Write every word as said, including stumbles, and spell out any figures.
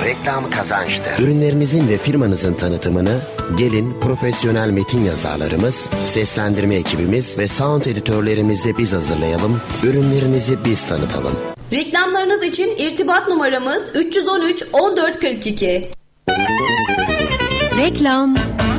reklam kazançtır. Ürünlerinizin ve firmanızın tanıtımını gelin profesyonel metin yazarlarımız, seslendirme ekibimiz ve sound editörlerimizle biz hazırlayalım, ürünlerinizi biz tanıtalım. Reklamlarınız için irtibat numaramız üç yüz on üç on dört kırk iki. Reklam